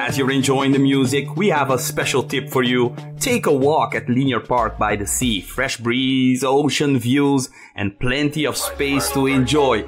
As you're enjoying the music, we have a special tip for you. Take a walk at Linear Park by the sea. Fresh breeze, ocean views, and plenty of space to enjoy.